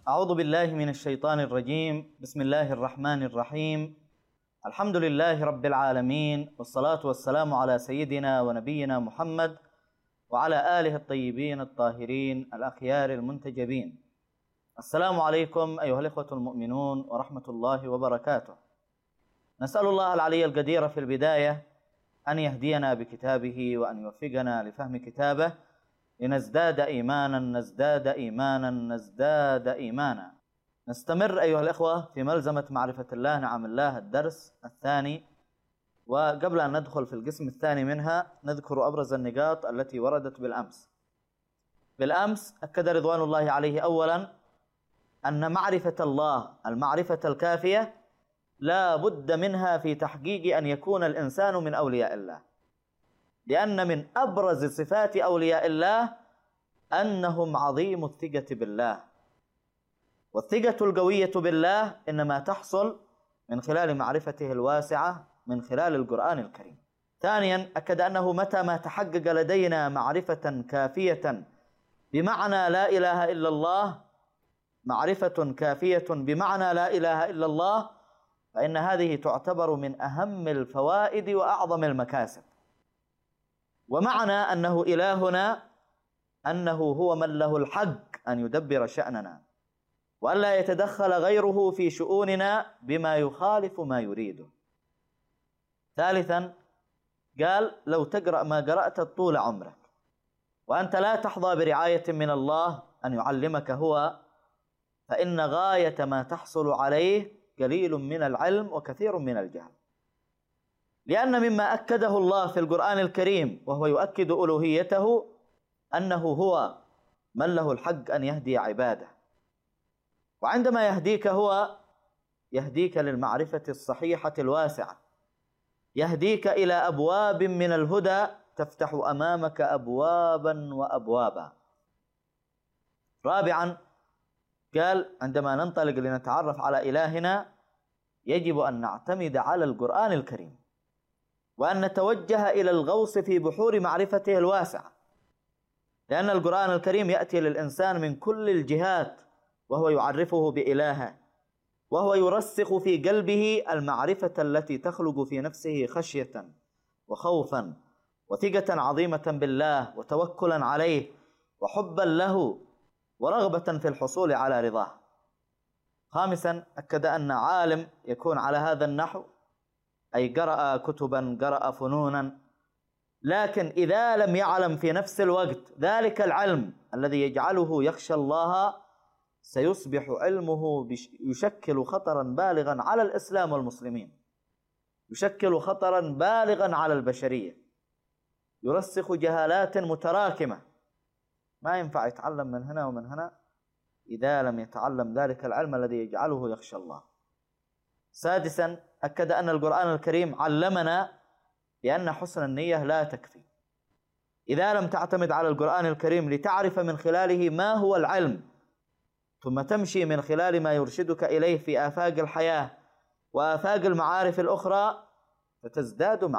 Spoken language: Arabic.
أعوذ بالله من الشيطان الرجيم. بسم الله الرحمن الرحيم. الحمد لله رب العالمين، والصلاة والسلام على سيدنا ونبينا محمد وعلى آله الطيبين الطاهرين الأخيار المنتجبين. السلام عليكم أيها الإخوة المؤمنون ورحمة الله وبركاته. نسأل الله العلي القدير في البداية أن يهدينا بكتابه وأن يوفقنا لفهم كتابه لنزداد إيمانا. نستمر أيها الإخوة في ملزمة معرفة الله نعم الله، الدرس الثاني. وقبل أن ندخل في القسم الثاني منها نذكر أبرز النقاط التي وردت بالأمس أكد رضوان الله عليه أولا أن معرفة الله المعرفة الكافية لا بد منها في تحقيق أن يكون الإنسان من أولياء الله، لأن من أبرز صفات أولياء الله أنهم عظيم الثقة بالله، والثقة القوية بالله إنما تحصل من خلال معرفته الواسعة من خلال القرآن الكريم. ثانيا أكد أنه متى ما تحقق لدينا معرفة كافية بمعنى لا إله إلا الله، معرفة كافية بمعنى لا إله إلا الله، فإن هذه تعتبر من أهم الفوائد وأعظم المكاسب. ومعنى أنه إلهنا أنه هو من له الحق أن يدبر شأننا، وأن لا يتدخل غيره في شؤوننا بما يخالف ما يريده. ثالثا قال: لو تقرأ ما قرأت طول عمرك وأنت لا تحظى برعاية من الله أن يعلمك هو، فإن غاية ما تحصل عليه قليل من العلم وكثير من الجهل. لأن مما أكده الله في القرآن الكريم وهو يؤكد ألوهيته أنه هو من له الحق أن يهدي عباده، وعندما يهديك هو يهديك للمعرفة الصحيحة الواسعة، يهديك إلى أبواب من الهدى تفتح أمامك أبوابا وأبوابا. رابعا قال: عندما ننطلق لنتعرف على إلهنا يجب أن نعتمد على القرآن الكريم، وأن نتوجه إلى الغوص في بحور معرفته الواسعة، لأن القرآن الكريم يأتي للإنسان من كل الجهات وهو يعرفه بإلهه، وهو يرسخ في قلبه المعرفة التي تخلق في نفسه خشية وخوفا وثقة عظيمة بالله وتوكلا عليه وحبا له ورغبة في الحصول على رضاه. خامسا أكد أن عالم يكون على هذا النحو، أي قرأ كتبا قرأ فنونا، لكن إذا لم يعلم في نفس الوقت ذلك العلم الذي يجعله يخشى الله سيصبح علمه يشكل خطرا بالغا على الإسلام والمسلمين، يشكل خطرا بالغا على البشرية، يرسخ جهالات متراكمة. ما ينفع يتعلم من هنا ومن هنا إذا لم يتعلم ذلك العلم الذي يجعله يخشى الله. سادسا أكد أن القرآن الكريم علمنا بأن حسن النية لا تكفي. إذا لم تعتمد على القرآن الكريم لتعرف من خلاله ما هو العلم، ثم تمشي من خلال ما يرشدك إليه في آفاق الحياة وآفاق المعارف الأخرى، فتزداد